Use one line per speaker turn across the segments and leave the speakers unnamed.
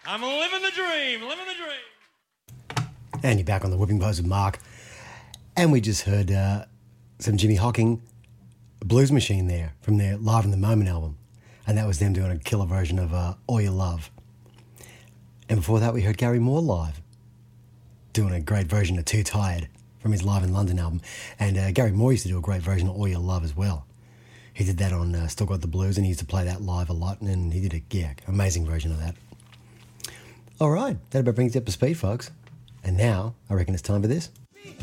I'm living the dream, living the dream.
And you're back on the Whipping Post with Mark. And we just heard some Jimmy Hocking Blues Machine there from their Live in the Moment album. And that was them doing a killer version of All Your Love. And before that, we heard Gary Moore live doing a great version of Too Tired from his Live in London album. And Gary Moore used to do a great version of All Your Love as well. He did that on Still Got the Blues, and he used to play that live a lot, and he did a amazing version of that. All right, that about brings you up to speed, folks. And now, I reckon it's time for this.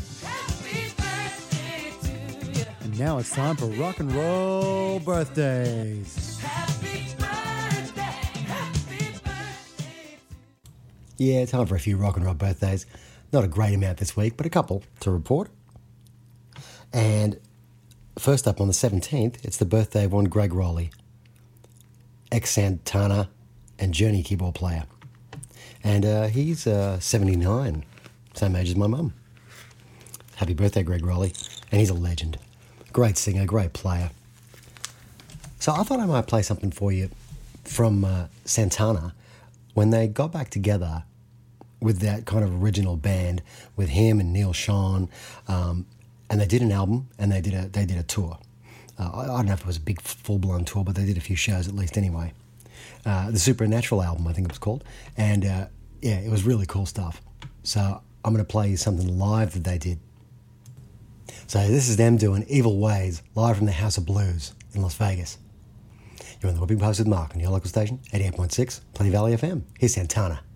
And now it's time for rock and roll birthdays.
Yeah, time for a few rock and roll birthdays. Not a great amount this week, but a couple to report. And first up on the 17th, it's the birthday of one Greg Rowley, ex-Santana and Journey keyboard player. And he's 79, same age as my mum. Happy birthday, Greg Rowley. And he's a legend. Great singer, great player. So I thought I might play something for you from Santana when they got back together with that kind of original band with him and Neil Schon. And they did an album and they did a tour. I don't know if it was a big full-blown tour, but they did a few shows at least anyway. The Supernatural album, I think it was called. And yeah, it was really cool stuff. So I'm going to play you something live that they did. So this is them doing Evil Ways, live from the House of Blues in Las Vegas. You're on the Whipping Post with Mark on your local station, 88.6, Plenty Valley FM. Here's Santana.